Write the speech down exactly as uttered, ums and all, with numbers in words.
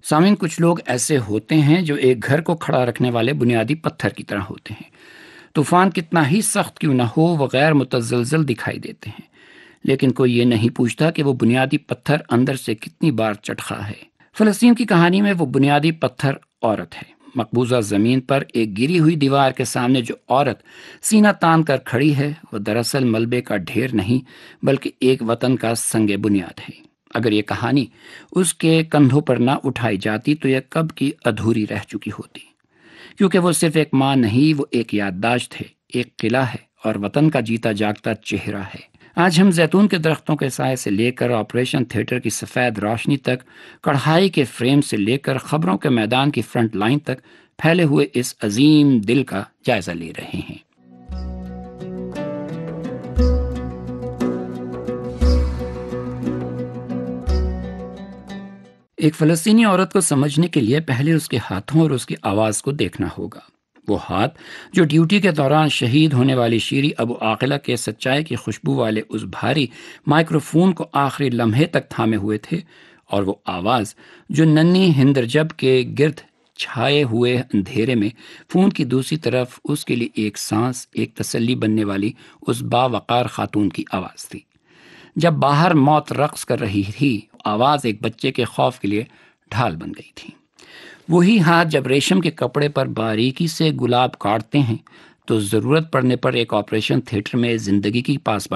سامعین، کچھ لوگ ایسے ہوتے ہیں جو ایک گھر کو کھڑا رکھنے والے بنیادی پتھر کی طرح ہوتے ہیں۔ طوفان کتنا ہی سخت کیوں نہ ہو، وہ غیر متزلزل دکھائی دیتے ہیں، لیکن کوئی یہ نہیں پوچھتا کہ وہ بنیادی پتھر اندر سے کتنی بار چٹخا ہے۔ فلسطین کی کہانی میں وہ بنیادی پتھر عورت ہے۔ مقبوضہ زمین پر ایک گری ہوئی دیوار کے سامنے جو عورت سینہ تان کر کھڑی ہے، وہ دراصل ملبے کا ڈھیر نہیں بلکہ ایک وطن کا سنگ بنیاد ہے۔ اگر یہ کہانی اس کے کندھوں پر نہ اٹھائی جاتی تو یہ کب کی ادھوری رہ چکی ہوتی، کیونکہ وہ صرف ایک ماں نہیں، وہ ایک یادداشت ہے، ایک قلعہ ہے اور وطن کا جیتا جاگتا چہرہ ہے۔ آج ہم زیتون کے درختوں کے سائے سے لے کر آپریشن تھیٹر کی سفید روشنی تک، کڑھائی کے فریم سے لے کر خبروں کے میدان کی فرنٹ لائن تک پھیلے ہوئے اس عظیم دل کا جائزہ لے رہے ہیں۔ ایک فلسطینی عورت کو سمجھنے کے لیے پہلے اس کے ہاتھوں اور اس کی آواز کو دیکھنا ہوگا۔ وہ ہاتھ جو ڈیوٹی کے دوران شہید ہونے والی شیری ابو عاقلہ کے سچائی کی خوشبو والے اس بھاری مائکروفون کو آخری لمحے تک تھامے ہوئے تھے، اور وہ آواز جو ننھی ہندرجب کے گرد چھائے ہوئے اندھیرے میں فون کی دوسری طرف اس کے لیے ایک سانس، ایک تسلی بننے والی اس باوقار خاتون کی آواز تھی۔ جب باہر موت رقص کر رہی تھی، آواز ایک بچے کے خوف کے لیے ڈھال بن گئی تھی۔ وہی ہاتھ جب ریشم کے کپڑے پر باریکی سے گلاب کاٹتے ہیں تو ضرورت پڑنے پر ایک آپریشن تھیٹر میں زندگی کی پاس